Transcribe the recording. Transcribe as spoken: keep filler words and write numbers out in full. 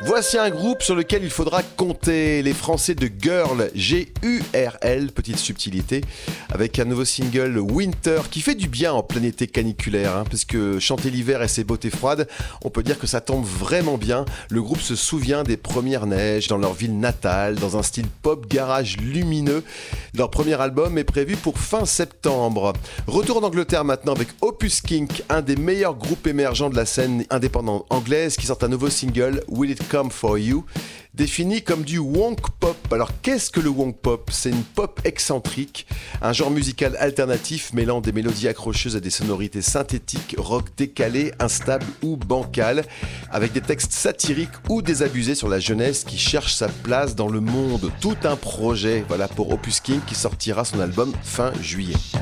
Voici un groupe sur lequel il faudra compter, les Français de Gurl, G U R L, petite subtilité, avec un nouveau single Winter qui fait du bien en plein été caniculaire, hein, parce que chanter l'hiver et ses beautés froides, on peut dire que ça tombe vraiment bien. Le groupe se souvient des premières neiges dans leur ville natale, dans un style pop garage lumineux. Leur premier album est prévu pour fin septembre. Retour en Angleterre maintenant avec Opus Kink, un des meilleurs groupes émergents de la scène indépendante anglaise qui sort un nouveau single, Will It Come For You, défini comme du wonk pop. Alors qu'est-ce que le wonk pop ? C'est une pop excentrique, un genre musical alternatif mêlant des mélodies accrocheuses à des sonorités synthétiques, rock décalé, instable ou bancal, avec des textes satiriques ou désabusés sur la jeunesse qui cherche sa place dans le monde. Tout un projet, voilà pour Opus Kink qui sortira son album fin juillet.